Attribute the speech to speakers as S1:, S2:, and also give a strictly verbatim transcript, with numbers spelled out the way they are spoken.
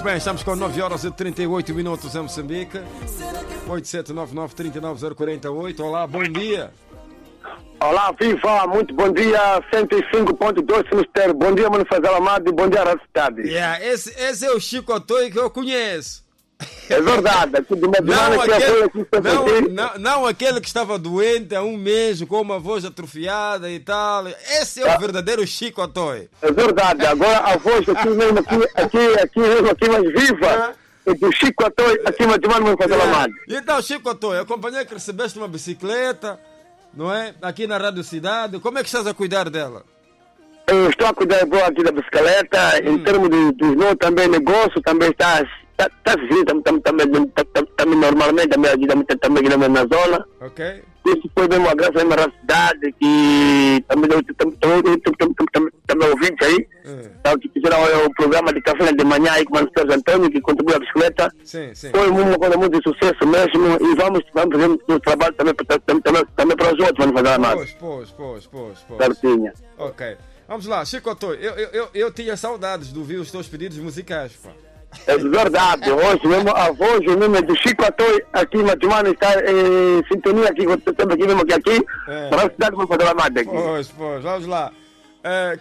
S1: bem, estamos com nove horas e trinta e oito minutos em Moçambique. oito sete nove nove, três nove zero quatro oito. Olá, bom dia.
S2: Olá, Viva, muito bom dia, cento e cinco ponto dois Ministério. Bom dia, Mano Fazal Amado, e bom dia, Rádio Cidade.
S1: Yeah, esse, esse é o Chico Atoi que eu conheço.
S2: É verdade, aqui de Medina,
S1: Não
S2: que
S1: aquele,
S2: é aqui
S1: não, não, não aquele que estava doente há um mês com uma voz atrofiada e tal. Esse é o verdadeiro Chico Atoi.
S2: É verdade, agora a voz aqui mesmo, aqui, aqui, aqui mesmo, aqui mais viva, é do Chico Atoi, aqui em Medina, Mano Fazal Amado.
S1: E então, Chico Atoi, acompanhei que recebeste uma bicicleta, não é? Aqui na Rádio Cidade. Como é que estás a cuidar dela?
S2: Eu estou a cuidar boa aqui da bicicleta, hum. em termos de, de meu também negócio, também está Está tá, também, também, também normalmente, também aqui também aqui na zona.
S1: Ok.
S2: Isso foi mesmo a graça da cidade, que também também ouvinte aí. Então, que fizeram o programa de café de manhã aí com o Sérgio Antônio, que contribuiu a bicicleta.
S1: Sim, sim.
S2: Foi uma coisa muito de sucesso mesmo, e vamos, vamos fazer um trabalho também, também, também, também para os outros, vamos fazer mais.
S1: Pois, pois, pois, pois, pois.
S2: Certinha.
S1: Ok. Vamos lá, Chico Atoi, eu, eu, eu, eu tinha saudades de ouvir os teus pedidos musicais, pá.
S2: É verdade, hoje mesmo a voz mesmo do Chico Atoi aqui em Matimana está em sintonia aqui, estamos aqui mesmo aqui, aqui é. Para a cidade vamos fazer a mata aqui.
S1: Pois, pois, vamos lá. É,